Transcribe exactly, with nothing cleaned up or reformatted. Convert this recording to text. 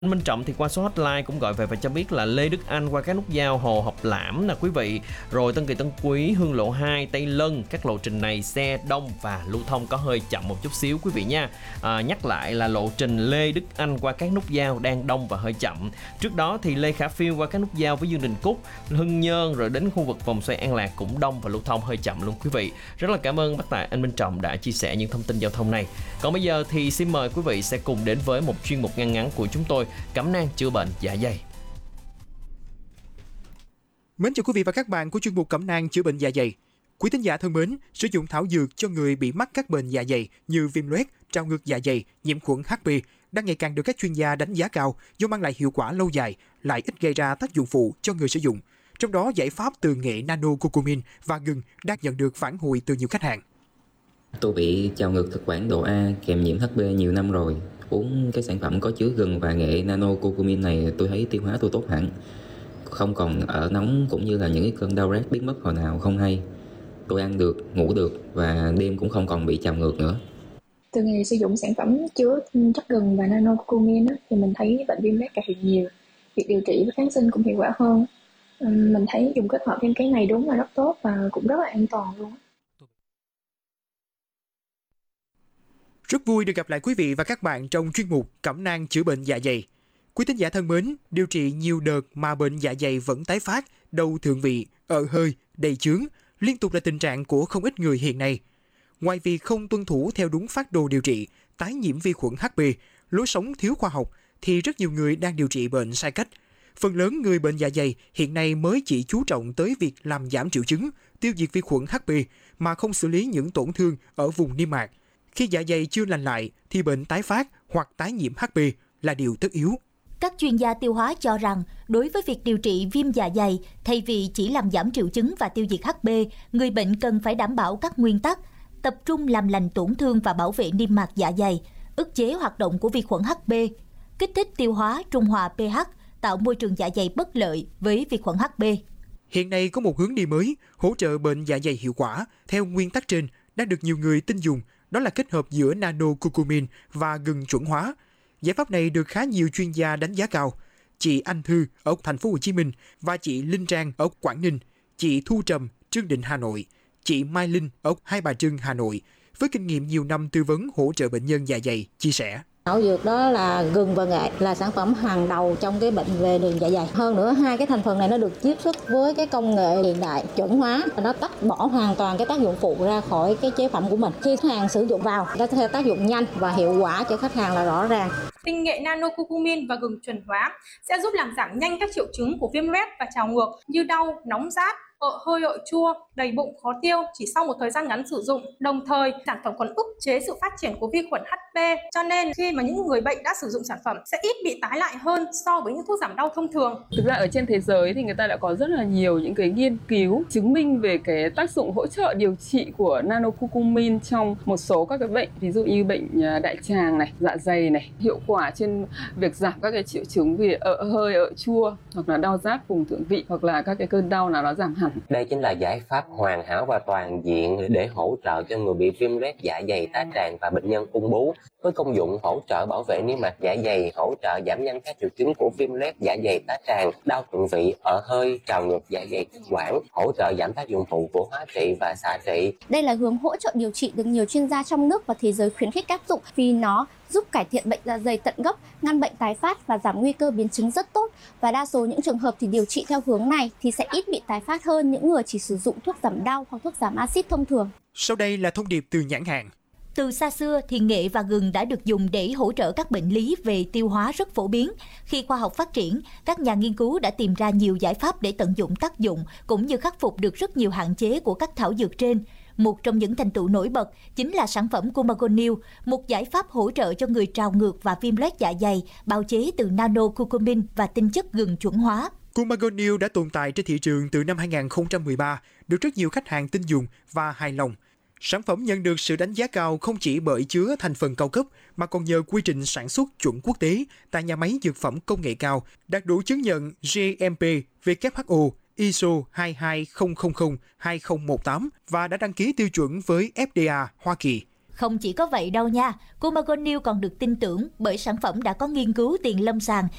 Minh Trọng thì qua số hotline cũng gọi về và cho biết là Lê Đức Anh qua các nút giao Hồ Học Lãm nè quý vị, rồi Tân Kỳ Tân Quý, Hương Lộ hai, Tây Lân, các lộ trình này xe đông và lưu thông có hơi chậm một chút xíu quý vị nha. À, nhắc lại là lộ trình Lê Đức Anh qua các nút giao đang đông và hơi chậm. Trước đó thì Lê Khả Phiêu qua các nút giao với Dương Đình Cúc, Hưng Nhơn rồi đến khu vực vòng xoay An Lạc cũng đông và lưu thông hơi chậm luôn quý vị. Rất là cảm ơn bác tài anh Minh Trọng đã chia sẻ những thông tin giao thông này. Còn bây giờ thì xin mời quý vị sẽ cùng đến với một chuyên mục ngắn ngắn của chúng tôi, Cẩm nang chữa bệnh dạ dày. Mến chào quý vị và các bạn của chuyên mục Cẩm nang chữa bệnh dạ dày. Quý thính giả thân mến, sử dụng thảo dược cho người bị mắc các bệnh dạ dày như viêm loét, trào ngược dạ dày, nhiễm khuẩn hát pê đang ngày càng được các chuyên gia đánh giá cao do mang lại hiệu quả lâu dài, lại ít gây ra tác dụng phụ cho người sử dụng. Trong đó, giải pháp từ nghệ nano curcumin và gừng đang nhận được phản hồi từ nhiều khách hàng. Tôi bị trào ngược thực quản độ A kèm nhiễm hát pê nhiều năm rồi. Uống cái sản phẩm có chứa gừng và nghệ nano curcumin này tôi thấy tiêu hóa tôi tốt hẳn. Không còn ở nóng cũng như là những cái cơn đau rát biến mất hồi nào không hay. Tôi ăn được, ngủ được và đêm cũng không còn bị trào ngược nữa. Từ ngày sử dụng sản phẩm chứa chất gừng và nano curcumin thì mình thấy bệnh viêm loét cải thiện nhiều. Việc điều trị với kháng sinh cũng hiệu quả hơn. Mình thấy dùng kết hợp thêm cái này đúng là rất tốt và cũng rất là an toàn luôn. Rất vui được gặp lại quý vị và các bạn trong chuyên mục Cẩm nang chữa bệnh dạ dày. Quý thính giả thân mến, điều trị nhiều đợt mà bệnh dạ dày vẫn tái phát, đau thượng vị, ợ hơi, đầy chướng, liên tục là tình trạng của không ít người hiện nay. Ngoài việc không tuân thủ theo đúng phác đồ điều trị, tái nhiễm vi khuẩn hát pê, lối sống thiếu khoa học, thì rất nhiều người đang điều trị bệnh sai cách. Phần lớn người bệnh dạ dày hiện nay mới chỉ chú trọng tới việc làm giảm triệu chứng, tiêu diệt vi khuẩn hát pê mà không xử lý những tổn thương ở vùng niêm mạc. Khi dạ dày chưa lành lại thì bệnh tái phát hoặc tái nhiễm hát pê là điều tất yếu. Các chuyên gia tiêu hóa cho rằng đối với việc điều trị viêm dạ dày, thay vì chỉ làm giảm triệu chứng và tiêu diệt hát pê, người bệnh cần phải đảm bảo các nguyên tắc, tập trung làm lành tổn thương và bảo vệ niêm mạc dạ dày, ức chế hoạt động của vi khuẩn hát pê, kích thích tiêu hóa trung hòa pH, tạo môi trường dạ dày bất lợi với vi khuẩn hát pê. Hiện nay có một hướng đi mới hỗ trợ bệnh dạ dày hiệu quả theo nguyên tắc trên đang được nhiều người tin dùng, đó là kết hợp giữa nano curcumin và gừng chuẩn hóa. Giải pháp này được khá nhiều chuyên gia đánh giá cao. Chị Anh Thư ở thành phố Hồ Chí Minh và chị Linh Trang ở Quảng Ninh, chị Thu Trầm, Trương Định Hà Nội, chị Mai Linh ở Hai Bà Trưng Hà Nội với kinh nghiệm nhiều năm tư vấn hỗ trợ bệnh nhân dạ dày chia sẻ. Thảo dược đó là gừng và nghệ là sản phẩm hàng đầu trong cái bệnh về đường dạ dày. Hơn nữa hai cái thành phần này nó được chiết xuất với cái công nghệ hiện đại chuẩn hóa, nó tách bỏ hoàn toàn cái tác dụng phụ ra khỏi cái chế phẩm của mình. Khi khách hàng sử dụng vào, nó sẽ tác dụng nhanh và hiệu quả cho khách hàng là rõ ràng. Tinh nghệ nano curcumin và gừng chuẩn hóa sẽ giúp làm giảm nhanh các triệu chứng của viêm loét và trào ngược như đau, nóng rát, ợ hơi ợ chua, đầy bụng khó tiêu chỉ sau một thời gian ngắn sử dụng. Đồng thời, sản phẩm còn ức chế sự phát triển của vi khuẩn hát pê, cho nên khi mà những người bệnh đã sử dụng sản phẩm sẽ ít bị tái lại hơn so với những thuốc giảm đau thông thường. Thực ra ở trên thế giới thì người ta đã có rất là nhiều những cái nghiên cứu chứng minh về cái tác dụng hỗ trợ điều trị của nano curcumin trong một số các cái bệnh, ví dụ như bệnh đại tràng này, dạ dày này, hiệu quả trên việc giảm các cái triệu chứng về ợ hơi, ợ chua hoặc là đau rát vùng thượng vị hoặc là các cái cơn đau nào nó giảm hẳn. Đây chính là giải pháp hoàn hảo và toàn diện để hỗ trợ cho người bị viêm loét dạ dày tá tràng và bệnh nhân ung bướu. Với công dụng hỗ trợ bảo vệ niêm mạc dạ dày, hỗ trợ giảm nhanh các triệu chứng của viêm loét dạ dày tá tràng, đau thượng vị, ợ hơi, trào ngược dạ dày thực quản, hỗ trợ giảm tác dụng phụ của hóa trị và xạ trị. Đây là hướng hỗ trợ điều trị được nhiều chuyên gia trong nước và thế giới khuyến khích áp dụng vì nó giúp cải thiện bệnh dạ dày tận gốc, ngăn bệnh tái phát và giảm nguy cơ biến chứng rất tốt. Và đa số những trường hợp thì điều trị theo hướng này thì sẽ ít bị tái phát hơn những người chỉ sử dụng thuốc giảm đau hoặc thuốc giảm axit thông thường. Sau đây là thông điệp từ nhãn hàng. Từ xa xưa thì nghệ và gừng đã được dùng để hỗ trợ các bệnh lý về tiêu hóa rất phổ biến. Khi khoa học phát triển, các nhà nghiên cứu đã tìm ra nhiều giải pháp để tận dụng tác dụng cũng như khắc phục được rất nhiều hạn chế của các thảo dược trên. Một trong những thành tựu nổi bật chính là sản phẩm Cumagonil, một giải pháp hỗ trợ cho người trào ngược và viêm loét dạ dày, bào chế từ nano curcumin và tinh chất gừng chuẩn hóa. Cumagonil đã tồn tại trên thị trường từ năm hai nghìn không trăm mười ba, được rất nhiều khách hàng tin dùng và hài lòng. Sản phẩm nhận được sự đánh giá cao không chỉ bởi chứa thành phần cao cấp mà còn nhờ quy trình sản xuất chuẩn quốc tế tại nhà máy dược phẩm công nghệ cao, đạt đủ chứng nhận G M P, W H O, I S O hai hai không không không hai không một tám và đã đăng ký tiêu chuẩn với F D A Hoa Kỳ. Không chỉ có vậy đâu nha, Cumagon News còn được tin tưởng bởi sản phẩm đã có nghiên cứu tiền lâm sàng